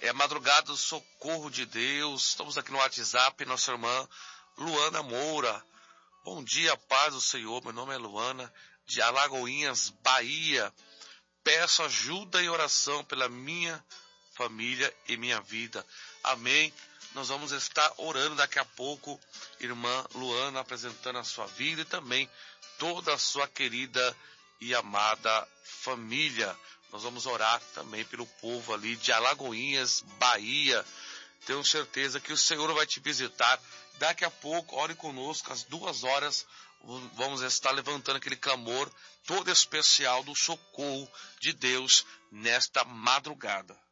É madrugada do socorro de Deus. Estamos aqui no WhatsApp, nossa irmã Luana Moura. Bom dia, paz do Senhor. Meu nome é Luana, de Alagoinhas, Bahia. Peço ajuda e oração pela minha família e minha vida. Amém. Nós vamos estar orando daqui a pouco, irmã Luana, apresentando a sua vida e também toda a sua querida e amada família. Nós vamos orar também pelo povo ali de Alagoinhas, Bahia. Tenho certeza que o Senhor vai te visitar. Daqui a pouco, ore conosco, às 2h, vamos estar levantando aquele clamor todo especial do socorro de Deus nesta madrugada.